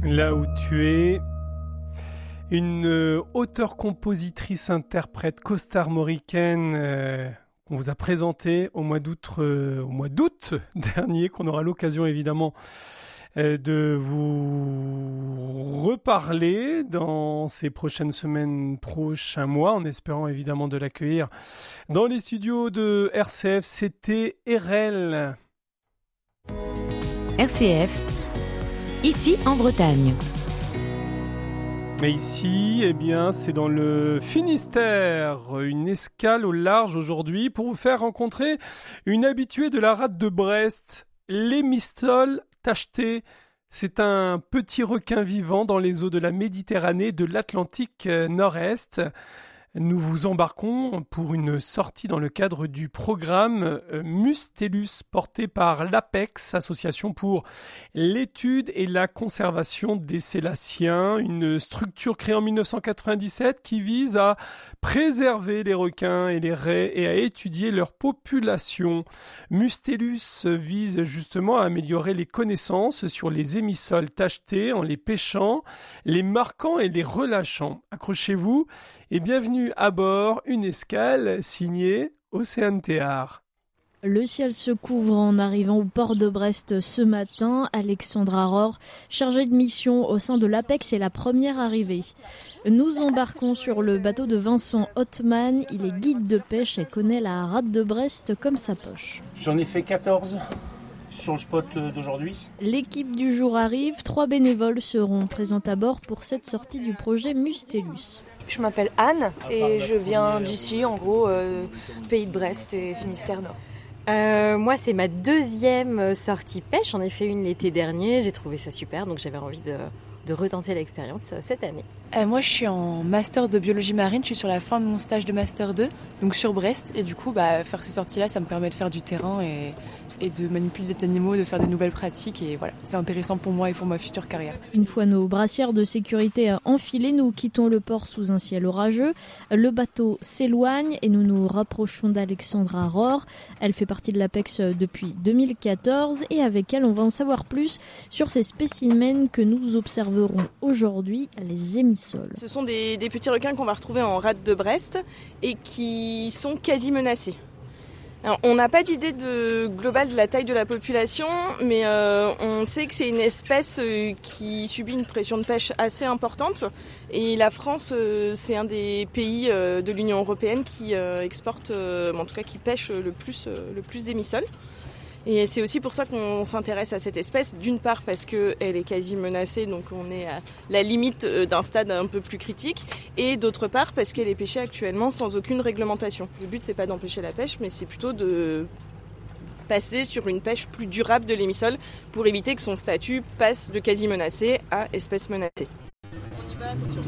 Là où tu es, une auteure-compositrice-interprète costarmoricaine qu'on vous a présentée au mois d'août dernier, qu'on aura l'occasion évidemment de vous reparler dans ces prochaines semaines, prochains mois, en espérant évidemment de l'accueillir dans les studios de RCF. C'était RL. RCF, ici en Bretagne. Mais ici, eh bien, c'est dans le Finistère, une escale au large aujourd'hui pour vous faire rencontrer une habituée de la rade de Brest, l'hémistole tacheté. C'est un petit requin vivant dans les eaux de la Méditerranée de l'Atlantique Nord-Est. Nous vous embarquons pour une sortie dans le cadre du programme Mustellus, porté par l'APEX, Association pour l'étude et la conservation des sélaciens, une structure créée en 1997 qui vise à préserver les requins et les raies et à étudier leur population. Mustellus vise justement à améliorer les connaissances sur les hémissoles tachetés en les pêchant, les marquant et les relâchant. Accrochez-vous et bienvenue à bord, une escale signée Océane Théard. Le ciel se couvre en arrivant au port de Brest ce matin. Alexandra Rohr, chargée de mission au sein de l'APEX, est la première arrivée. Nous embarquons sur le bateau de Vincent Ottman. Il est guide de pêche et connaît la rade de Brest comme sa poche. J'en ai fait 14 sur le spot d'aujourd'hui. L'équipe du jour arrive. 3 bénévoles seront présents à bord pour cette sortie du projet Mustellus. Je m'appelle Anne et je viens d'ici, en gros, pays de Brest et Finistère Nord. Moi, c'est ma deuxième sortie pêche. J'en ai fait une l'été dernier. J'ai trouvé ça super, donc j'avais envie de retenter l'expérience cette année. Moi, je suis en master de biologie marine. Je suis sur la fin de mon stage de master 2, donc sur Brest. Et du coup, faire ces sorties-là, ça me permet de faire du terrain et de manipuler des animaux, de faire des nouvelles pratiques. Et voilà, c'est intéressant pour moi et pour ma future carrière. Une fois nos brassières de sécurité enfilées, nous quittons le port sous un ciel orageux. Le bateau s'éloigne et nous nous rapprochons d'Alexandra Rohr. Elle fait partie de l'APEX depuis 2014 et avec elle, on va en savoir plus sur ces spécimens que nous observerons aujourd'hui, les hémissoles. Ce sont des petits requins qu'on va retrouver en rade de Brest et qui sont quasi menacés. Alors, on n'a pas d'idée globale de la taille de la population, mais on sait que c'est une espèce qui subit une pression de pêche assez importante. Et la France, c'est un des pays de l'Union européenne qui exporte, en tout cas qui pêche le plus d'émissoles. Et c'est aussi pour ça qu'on s'intéresse à cette espèce, d'une part parce qu'elle est quasi menacée, donc on est à la limite d'un stade un peu plus critique, et d'autre part parce qu'elle est pêchée actuellement sans aucune réglementation. Le but, c'est pas d'empêcher la pêche, mais c'est plutôt de passer sur une pêche plus durable de l'hémissole pour éviter que son statut passe de quasi menacé à espèce menacée. On y va, attention.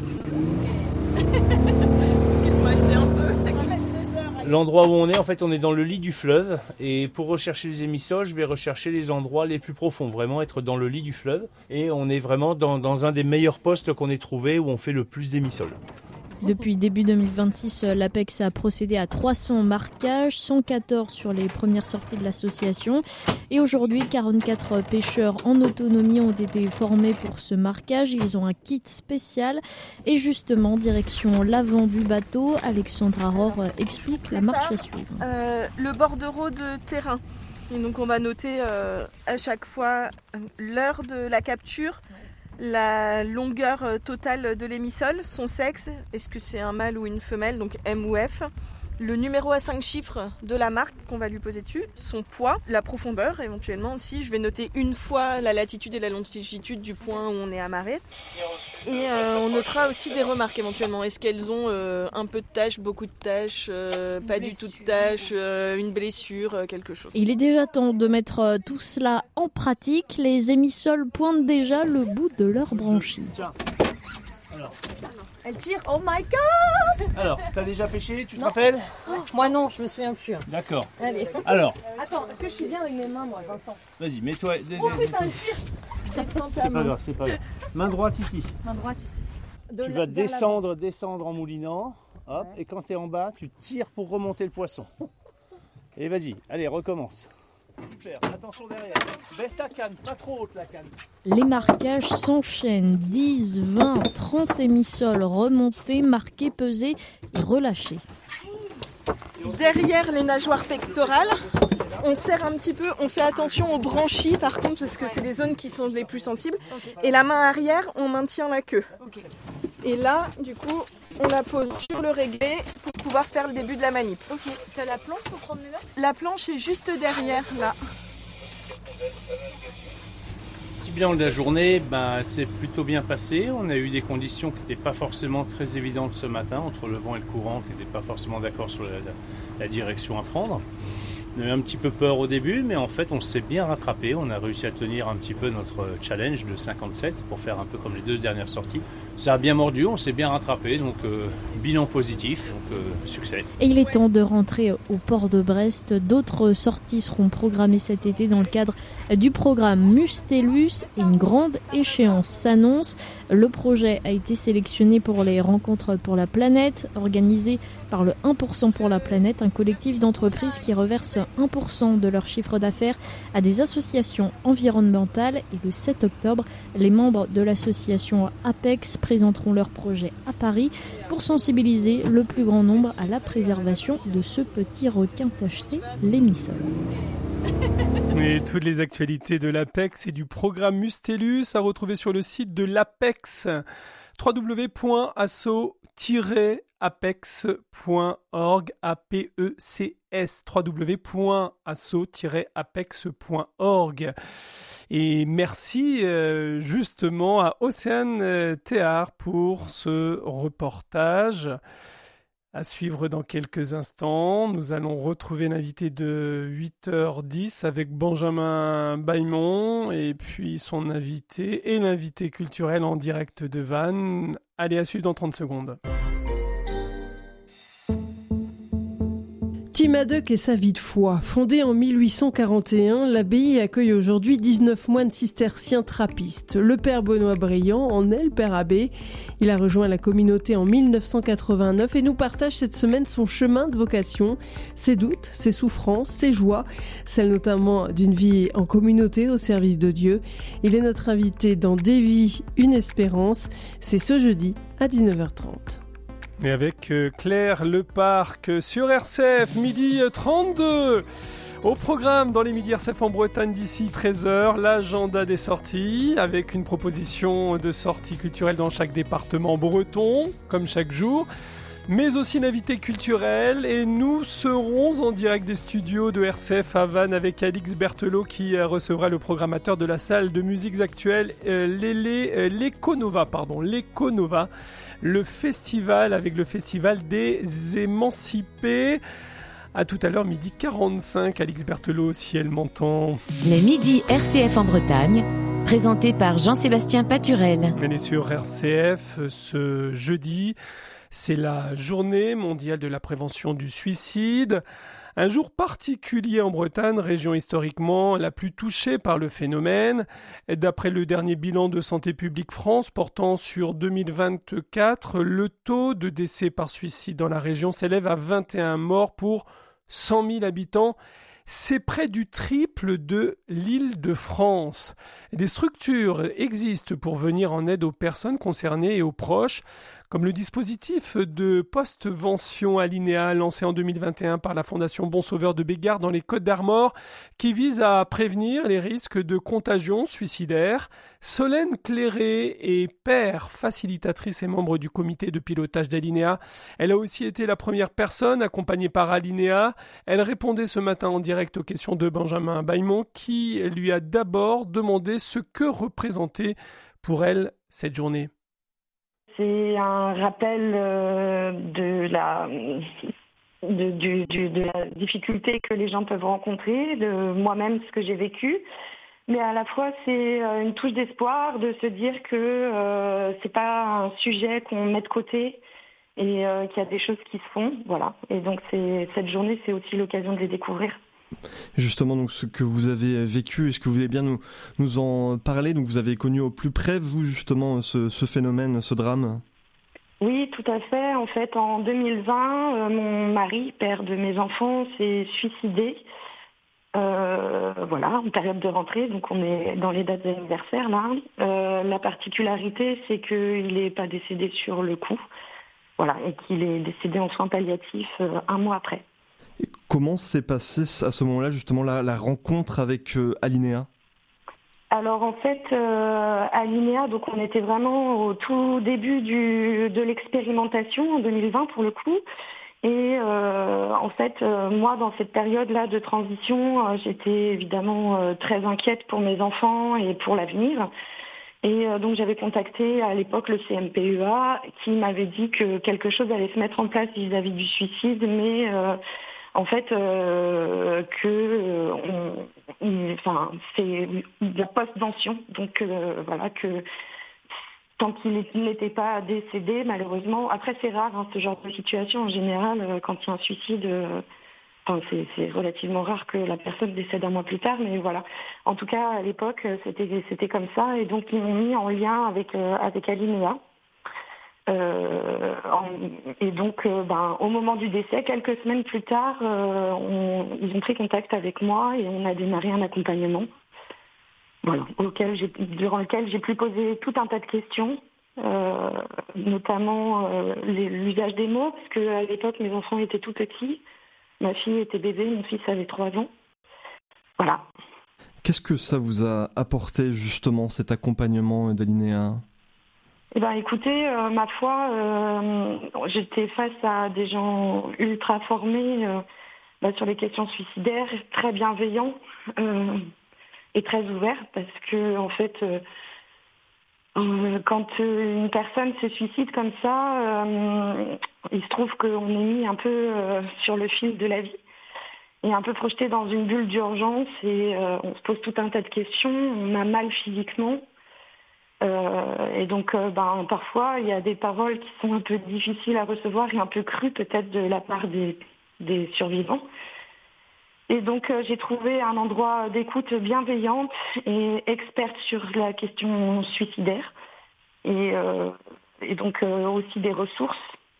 Excuse-moi, je t'ai un peu... L'endroit où on est dans le lit du fleuve. Et pour rechercher les hémissoles, je vais rechercher les endroits les plus profonds, vraiment être dans le lit du fleuve. Et on est vraiment dans un des meilleurs postes qu'on ait trouvé où on fait le plus d'émissoles. Depuis début 2026, l'APEX a procédé à 300 marquages, 114 sur les premières sorties de l'association. Et aujourd'hui, 44 pêcheurs en autonomie ont été formés pour ce marquage. Ils ont un kit spécial. Et justement, direction l'avant du bateau, Alexandra Rohr explique la marche à suivre. Le bordereau de terrain. Et donc on va noter à chaque fois l'heure de la capture, la longueur totale de l'hémissole, son sexe, est-ce que c'est un mâle ou une femelle, donc M ou F, le numéro à 5 chiffres de la marque qu'on va lui poser dessus, son poids, la profondeur éventuellement aussi. Je vais noter une fois la latitude et la longitude du point où on est amarré. Et on notera aussi des remarques éventuellement. Est-ce qu'elles ont un peu de taches, beaucoup de taches, pas du tout de taches, une blessure, quelque chose. Il est déjà temps de mettre tout cela en pratique. Les hémissoles pointent déjà le bout de leur branchie. Tiens. Alors. Elle tire, oh my god! Alors, t'as déjà pêché, tu te rappelles? Moi non, je me souviens plus. D'accord. Allez. Alors. Attends, est-ce que je suis bien avec mes mains, moi, Vincent? Vas-y, mets-toi. Oh putain, elle tire! C'est pas grave, c'est pas grave. Main droite ici. Main droite ici. Tu vas descendre en moulinant. Hop, ouais. Et quand t'es en bas, tu tires pour remonter le poisson. Et vas-y, allez, recommence. Super, attention derrière. Baisse ta canne, pas trop haute la canne. Les marquages s'enchaînent. 10, 20, 30 émissoles remontées, marquées, pesées et relâchées. Derrière les nageoires pectorales, on serre un petit peu, on fait attention aux branchies par contre parce que c'est les zones qui sont les plus sensibles. Et la main arrière, on maintient la queue. Et là, du coup, on la pose sur le réglé pour pouvoir faire le début de la manip. Ok, t'as la planche pour prendre les notes ? La planche est juste derrière, là. Petit bilan de la journée, c'est plutôt bien passé. On a eu des conditions qui n'étaient pas forcément très évidentes ce matin, entre le vent et le courant, qui n'étaient pas forcément d'accord sur la direction à prendre. On a eu un petit peu peur au début, mais en fait on s'est bien rattrapé. On a réussi à tenir un petit peu notre challenge de 57 pour faire un peu comme les 2 dernières sorties. Ça a bien mordu, on s'est bien rattrapé, donc bilan positif, donc succès. Et il est temps de rentrer au port de Brest. D'autres sorties seront programmées cet été dans le cadre du programme Mustélus et une grande échéance s'annonce. Le projet a été sélectionné pour les rencontres pour la planète, organisé par le 1% pour la planète, un collectif d'entreprises qui reverse 1% de leur chiffre d'affaires à des associations environnementales. Et le 7 octobre, les membres de l'association Apex présenteront leur projet à Paris pour sensibiliser le plus grand nombre à la préservation de ce petit requin tacheté, l'émissole. Et toutes les actualités de l'Apex et du programme Mustélus à retrouver sur le site de l'Apex, www.asso-apex.org, APECS, www.asso-apex.org. Et merci justement à Océane Théard pour ce reportage. À suivre dans quelques instants, nous allons retrouver l'invité de 8h10 avec Benjamin Bailmont et puis son invité et l'invité culturel en direct de Vannes. Allez, à suivre dans 30 secondes. Timaduc et sa vie de foi. Fondée en 1841, l'abbaye accueille aujourd'hui 19 moines cisterciens trappistes. Le père Benoît Briand en est le père abbé. Il a rejoint la communauté en 1989 et nous partage cette semaine son chemin de vocation, ses doutes, ses souffrances, ses joies, celle notamment d'une vie en communauté au service de Dieu. Il est notre invité dans Des vies, une espérance. C'est ce jeudi à 19h30. Et avec Claire Leparc sur RCF, midi 32. Au programme dans les midis RCF en Bretagne d'ici 13h, l'agenda des sorties avec une proposition de sortie culturelle dans chaque département breton, comme chaque jour, mais aussi une invité culturelle. Et nous serons en direct des studios de RCF à Vannes avec Alix Berthelot qui recevra le programmateur de la salle de musiques actuelles, l'Econova, le festival avec le festival des émancipés. À tout à l'heure, midi 45, Alix Berthelot, si elle m'entend. Les midis RCF en Bretagne, présenté par Jean-Sébastien Paturel. Elle est sur RCF ce jeudi. C'est la journée mondiale de la prévention du suicide. Un jour particulier en Bretagne, région historiquement la plus touchée par le phénomène. D'après le dernier bilan de Santé publique France portant sur 2024, le taux de décès par suicide dans la région s'élève à 21 morts pour 100 000 habitants. C'est près du triple de l'Île-de-France. Des structures existent pour venir en aide aux personnes concernées et aux proches, comme le dispositif de postvention alinéa lancé en 2021 par la Fondation Bon Sauveur de Bégard dans les Côtes-d'Armor, qui vise à prévenir les risques de contagion suicidaire. Solène Cléré est père, facilitatrice et membre du comité de pilotage d'Alinéa. Elle a aussi été la première personne accompagnée par Alinéa. Elle répondait ce matin en direct aux questions de Benjamin Bailmont, qui lui a d'abord demandé ce que représentait pour elle cette journée. C'est un rappel de la difficulté que les gens peuvent rencontrer, de moi-même ce que j'ai vécu. Mais à la fois, c'est une touche d'espoir de se dire que c'est pas un sujet qu'on met de côté et qu'il y a des choses qui se font. Voilà. Et donc, cette journée, c'est aussi l'occasion de les découvrir. Justement, donc ce que vous avez vécu, est-ce que vous voulez bien nous en parler? Donc vous avez connu au plus près, vous, justement, ce phénomène, ce drame? Oui, tout à fait. En fait, en 2020, mon mari, père de mes enfants, s'est suicidé. Voilà, en période de rentrée, donc on est dans les dates d'anniversaire là. La particularité, c'est qu'il n'est pas décédé sur le coup, voilà, et qu'il est décédé en soins palliatifs 1 mois après. Et comment s'est passée à ce moment-là justement la rencontre avec Alinéa ? Alors en fait, Alinéa, donc on était vraiment au tout début de l'expérimentation en 2020 pour le coup. Et en fait, moi, dans cette période-là de transition, j'étais évidemment très inquiète pour mes enfants et pour l'avenir. Et donc j'avais contacté à l'époque le CMPEA qui m'avait dit que quelque chose allait se mettre en place vis-à-vis du suicide, mais en fait c'est la post-vention. Donc voilà que tant qu'il n'était pas décédé, malheureusement. Après, c'est rare, ce genre de situation. En général, quand il y a un suicide, c'est relativement rare que la personne décède 1 mois plus tard. Mais voilà. En tout cas, à l'époque, c'était comme ça. Et donc, ils m'ont mis en lien avec Alinéa. Et donc, au moment du décès, quelques semaines plus tard, ils ont pris contact avec moi et on a démarré un accompagnement. Voilà, durant lequel j'ai pu poser tout un tas de questions, notamment l'usage des mots, parce qu'à l'époque, mes enfants étaient tout petits. Ma fille était bébé, mon fils avait 3 ans. Voilà. Qu'est-ce que ça vous a apporté, justement, cet accompagnement d'Alinéa ? Eh bien, écoutez, ma foi, j'étais face à des gens ultra formés sur les questions suicidaires, très bienveillants. Et très ouvert parce que en fait quand une personne se suicide comme ça, il se trouve qu'on est mis un peu sur le fil de la vie et un peu projeté dans une bulle d'urgence et on se pose tout un tas de questions, on a mal physiquement et donc parfois il y a des paroles qui sont un peu difficiles à recevoir et un peu crues peut-être de la part des survivants. Et donc j'ai trouvé un endroit d'écoute bienveillante et experte sur la question suicidaire et donc aussi des ressources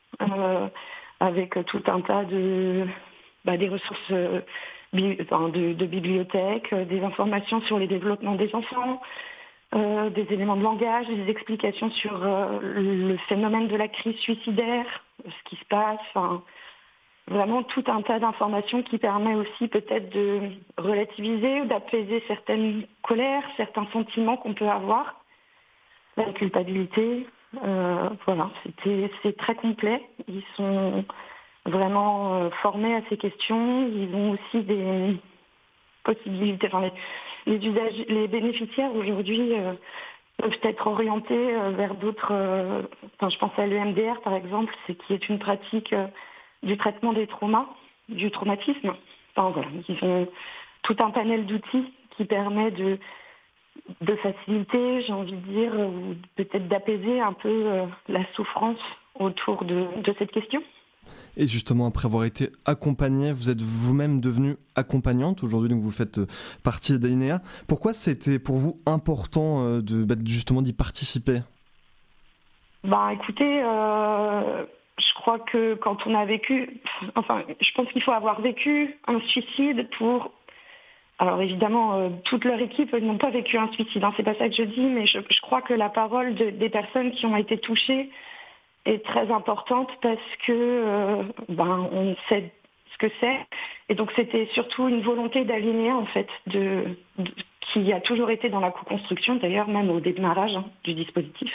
avec tout un tas des ressources de bibliothèques, des informations sur les développements des enfants, des éléments de langage, des explications sur le phénomène de la crise suicidaire, ce qui se passe, vraiment tout un tas d'informations qui permet aussi peut-être de relativiser ou d'apaiser certaines colères, certains sentiments qu'on peut avoir, la culpabilité. Voilà, c'est très complet. Ils sont vraiment formés à ces questions. Ils ont aussi des possibilités. Les bénéficiaires aujourd'hui peuvent être orientés vers d'autres. Je pense à l'EMDR par exemple, qui est une pratique du traitement des traumas, du traumatisme. Voilà, ils ont tout un panel d'outils qui permet de faciliter, j'ai envie de dire, ou peut-être d'apaiser un peu la souffrance autour de cette question. Et justement, après avoir été accompagnée, vous êtes vous-même devenue accompagnante aujourd'hui, donc vous faites partie d'Alinéa. Pourquoi c'était pour vous important justement d'y participer ? Écoutez, je crois que quand on a vécu, je pense qu'il faut avoir vécu un suicide pour. Alors évidemment, toute leur équipe n'ont pas vécu un suicide, c'est pas ça que je dis, mais je crois que la parole des personnes qui ont été touchées est très importante parce que on sait ce que c'est. Et donc c'était surtout une volonté d'Alinéa en fait, qui a toujours été dans la co-construction, d'ailleurs même au démarrage du dispositif.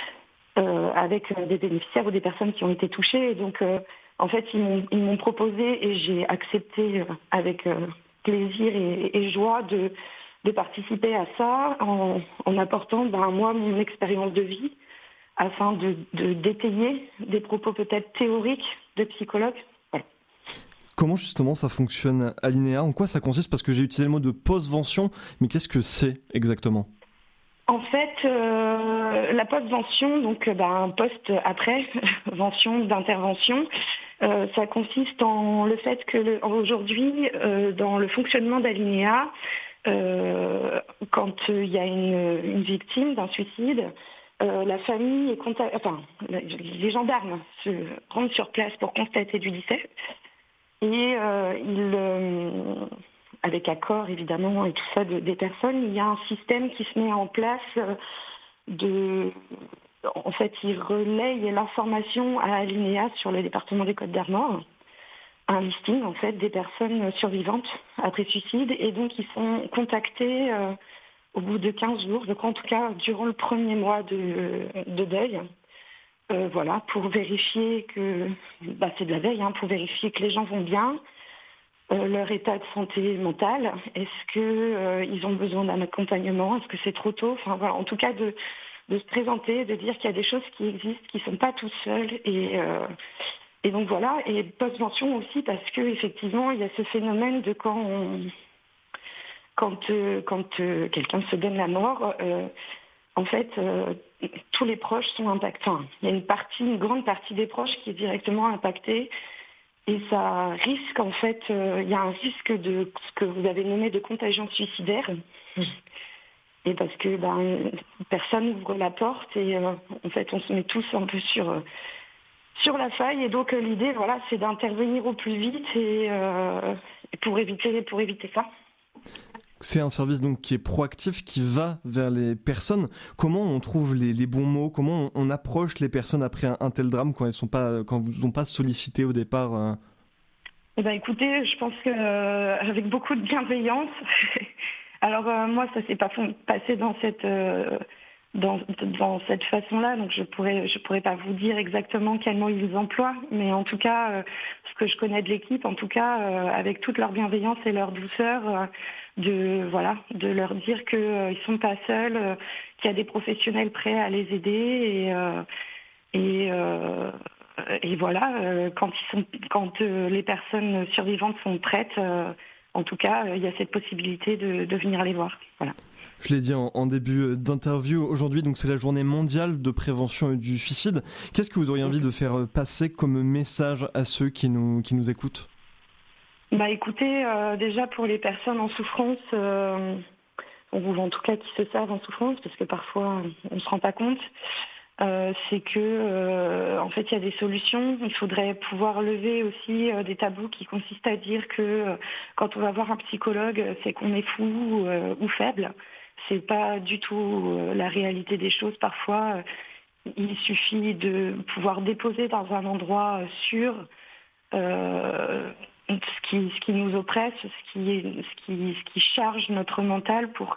Avec des bénéficiaires ou des personnes qui ont été touchées. Et donc, en fait, ils m'ont proposé et j'ai accepté avec plaisir et joie de participer à ça en apportant, moi, mon expérience de vie afin de d'étayer des propos peut-être théoriques de psychologues. Voilà. Comment justement ça fonctionne Alinéa ? En quoi ça consiste ? Parce que j'ai utilisé le mot de post-vention, mais qu'est-ce que c'est exactement ? En fait, la post-vention, donc post après vention d'intervention, ça consiste en le fait que aujourd'hui, dans le fonctionnement d'Alinéa, quand il y a une victime d'un suicide, la famille est les gendarmes se rendent sur place pour constater du décès et avec accord évidemment et tout ça des personnes, il y a un système qui se met en place en fait, il relaye l'information à Alinéa sur le département des Côtes-d'Armor, un listing en fait des personnes survivantes après suicide, et donc ils sont contactés au bout de 15 jours, je crois en tout cas durant le premier mois de deuil, pour vérifier que c'est de la veille, pour vérifier que les gens vont bien, leur état de santé mentale, est-ce que ils ont besoin d'un accompagnement, est-ce que c'est trop tôt, en tout cas de se présenter, de dire qu'il y a des choses qui existent, qui ne sont pas toutes seules, et donc voilà, et post-vention aussi parce que effectivement il y a ce phénomène de quand quelqu'un se donne la mort, en fait tous les proches sont impactés. Il y a une grande partie des proches qui est directement impactée, et ça risque en fait, il y a un risque de ce que vous avez nommé de contagion suicidaire. Et parce que personne n'ouvre la porte et en fait on se met tous un peu sur la faille, et donc l'idée c'est d'intervenir au plus vite et pour éviter ça. C'est un service donc qui est proactif, qui va vers les personnes. Comment on trouve les bons mots, comment on approche les personnes après un tel drame quand vous n'ont pas sollicité au départ Écoutez, je pense que avec beaucoup de bienveillance. Alors moi, ça s'est pas passé dans cette façon-là, donc je pourrais pas vous dire exactement quels mots ils emploient, mais en tout cas, ce que je connais de l'équipe, en tout cas, avec toute leur bienveillance et leur douceur, de leur dire qu'ils sont pas seuls, qu'il y a des professionnels prêts à les aider, et voilà, quand les personnes survivantes sont prêtes. En tout cas, il y a cette possibilité de venir les voir. Voilà. Je l'ai dit en début d'interview, aujourd'hui, donc c'est la journée mondiale de prévention du suicide. Qu'est-ce que vous auriez envie de faire passer comme message à ceux qui nous écoutent ? Écoutez, déjà pour les personnes en souffrance, ou en tout cas qui se savent en souffrance, parce que parfois on ne se rend pas compte, c'est que en fait il y a des solutions. Il faudrait pouvoir lever aussi des tabous qui consistent à dire que quand on va voir un psychologue, c'est qu'on est fou ou faible. C'est pas du tout la réalité des choses. Parfois, il suffit de pouvoir déposer dans un endroit sûr ce qui nous oppresse, ce qui charge notre mental pour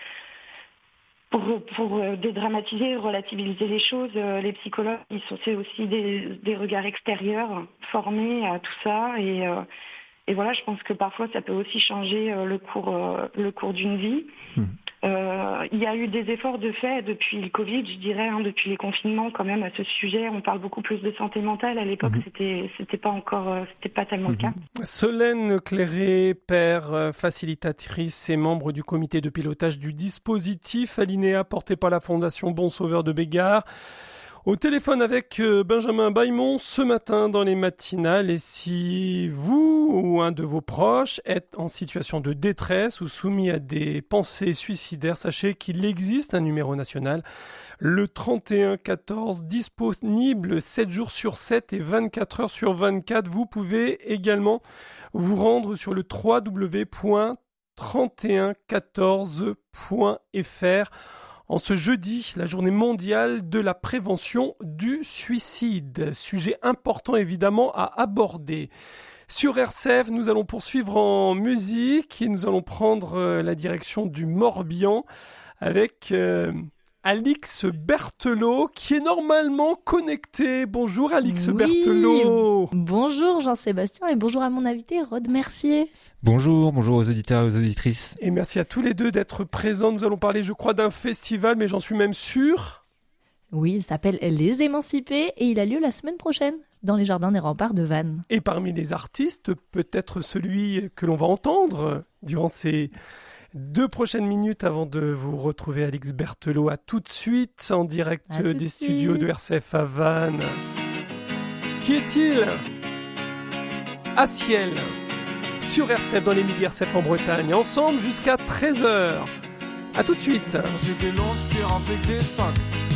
dédramatiser, relativiser les choses. Les psychologues, c'est aussi des regards extérieurs formés à tout ça, et voilà, je pense que parfois ça peut aussi changer le cours d'une vie. Il y a eu des efforts de fait depuis le Covid, je dirais, depuis les confinements quand même à ce sujet. On parle beaucoup plus de santé mentale. À l'époque, c'était pas tellement le cas. Solène Cléré, père, facilitatrice et membre du comité de pilotage du dispositif Alinéa porté par la Fondation Bon Sauveur de Bégard. Au téléphone avec Benjamin Bailmont ce matin dans les matinales. Et si vous ou un de vos proches êtes en situation de détresse ou soumis à des pensées suicidaires, sachez qu'il existe un numéro national, le 3114, disponible 7 jours sur 7 et 24 heures sur 24. Vous pouvez également vous rendre sur le www.3114.fr. En ce jeudi, la journée mondiale de la prévention du suicide. Sujet important évidemment à aborder. Sur RCF, nous allons poursuivre en musique et nous allons prendre la direction du Morbihan avec Alix Berthelot qui est normalement connecté. Bonjour Alix Berthelot. Bonjour Jean-Sébastien et bonjour à mon invité Rod Mercier. Bonjour aux auditeurs et aux auditrices. Et merci à tous les deux d'être présents. Nous allons parler, je crois, d'un festival, mais j'en suis même sûr. Oui, il s'appelle Les Émancipés et il a lieu la semaine prochaine dans les jardins des remparts de Vannes. Et parmi les artistes, peut-être celui que l'on va entendre durant ces 2 prochaines minutes avant de vous retrouver, Alix Berthelot. À tout de suite en direct des studios de RCF à Vannes. Qui est-il ? Aciel, sur RCF dans les midis RCF en Bretagne, ensemble jusqu'à 13h. À tout de suite. J'ai des lances-pierres avec des 5.